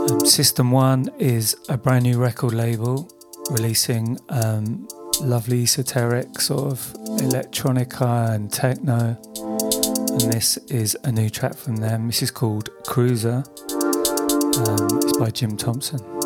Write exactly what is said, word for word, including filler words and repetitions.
Um, System One is a brand new record label releasing um, lovely esoteric sort of electronica and techno. And this is a new track from them. This is called Cruiser. Um, it's by Jim Thompson.